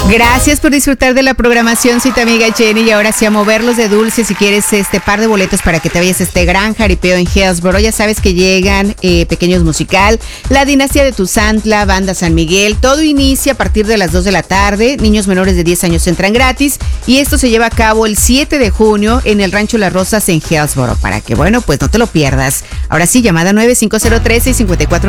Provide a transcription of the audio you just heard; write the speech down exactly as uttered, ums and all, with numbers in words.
Gracias por disfrutar de la programación, soy tu amiga Jenny, y ahora sí a moverlos de dulce. Si quieres este par de boletos para que te vayas a este gran jaripeo en Hillsboro, ya sabes que llegan eh, Pequeños Musical, La Dinastía de Tuzantla, Banda San Miguel. Todo inicia a partir de las dos de la tarde. Niños menores de diez años entran gratis y esto se lleva a cabo el siete de junio en el Rancho Las Rosas en Hillsboro, para que, bueno, pues no te lo pierdas. Ahora sí, llamada nueve cinco cero tres, seis cinco cuatro